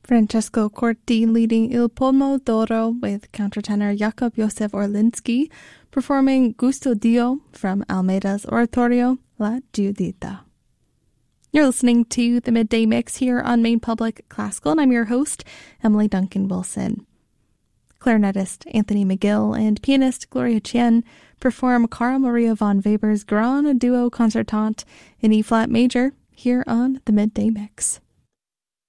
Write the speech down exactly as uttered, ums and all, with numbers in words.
Francesco Corti leading Il Pomodoro with countertenor Jakub Josef Orlinski performing Gusto Dio from Almeida's oratorio La Giudita. You're listening to the Midday Mix here on Maine Public Classical, and I'm your host, Emily Duncan Wilson. Clarinetist Anthony McGill and pianist Gloria Chien perform Carl Maria von Weber's Grand Duo Concertante in E-flat major here on the Midday Mix.